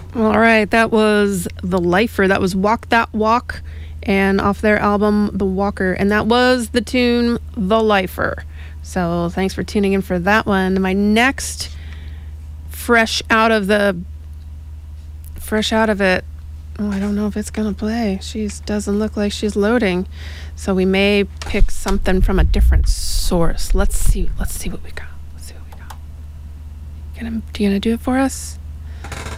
All right, that was The Lifer. That was Walk That Walk, and off their album The Walker, and that was the tune The Lifer. So thanks for tuning in for that one. My next fresh out of it. Oh, I don't know if it's gonna play. She doesn't look like she's loading, so we may pick something from a different source. Let's see what we got. You gonna do it for us?